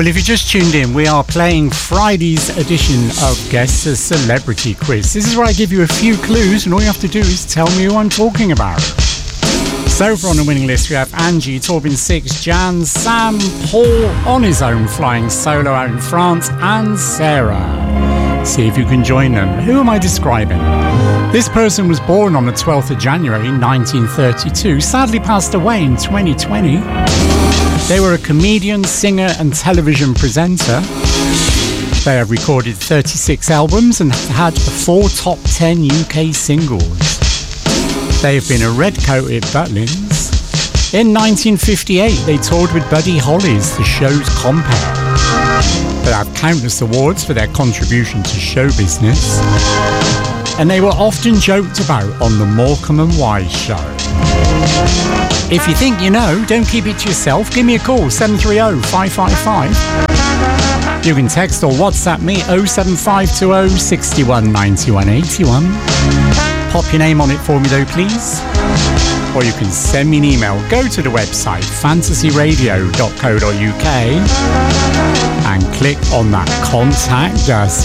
Well, if you just tuned in, we are playing Friday's edition of Guess a Celebrity Quiz. This is where I give you a few clues and all you have to do is tell me who I'm talking about. So far on the winning list we have Angie, Torben 6, Jan, Sam, Paul on his own flying solo out in France, and Sarah. See if you can join them. Who am I describing? This person was born on the 12th of January 1932, sadly passed away in 2020. They were a comedian, singer and television presenter. They have recorded 36 albums and have had 4 top 10 UK singles. They have been a redcoat at Butlins. In 1958, they toured with Buddy Holly's The Show's Compare. They have countless awards for their contribution to show business. And they were often joked about on the Morecambe and Wise show. If you think you know, don't keep it to yourself. Give me a call, 730-555. You can text or WhatsApp me, 07520 61 91 81. Pop your name on it for me though, please. Or you can send me an email. Go to the website, fantasyradio.co.uk, and click on that Contact Us